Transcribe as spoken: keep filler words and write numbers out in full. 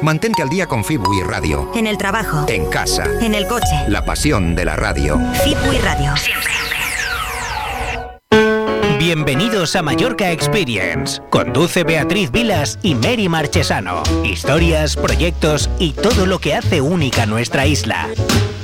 Mantente al día con Fibui Radio. En el trabajo. En casa. En el coche. La pasión de la radio. Fibui Radio. Bienvenidos a Mallorca Experience. Conduce Beatriz Vilas y Mary Marchesano. Historias, proyectos y todo lo que hace única nuestra isla.